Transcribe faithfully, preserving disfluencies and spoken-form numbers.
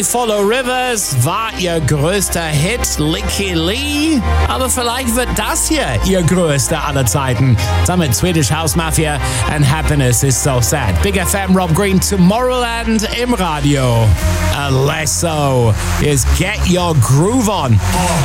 I Follow Rivers war ihr größter Hit, Licky Lee. Aber vielleicht wird das hier ihr größter aller Zeiten. Damit Swedish House Mafia and Happiness is So Sad. Big F M, Rob Green, Tomorrowland im Radio. Alesso is Get Your Groove On.